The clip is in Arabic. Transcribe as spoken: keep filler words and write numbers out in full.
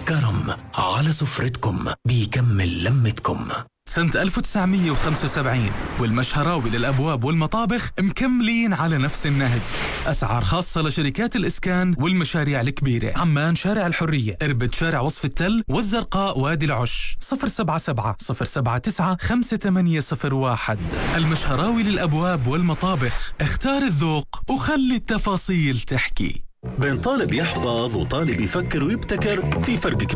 الكرم على سفرتكم بيكمل لمتكم. سنة ألف وتسعمية وخمسة وسبعين والمشهراوي للأبواب والمطابخ مكملين على نفس النهج. أسعار خاصة لشركات الإسكان والمشاريع الكبيرة. عمان شارع الحرية، إربد شارع وصف التل، والزرقاء وادي العش. صفر سبعة سبعة صفر سبعة تسعة خمسة ثمانية صفر واحد. المشهراوي للأبواب والمطابخ، اختار الذوق وخلي التفاصيل تحكي. بين طالب يحفظ وطالب يفكر ويبتكر في فرق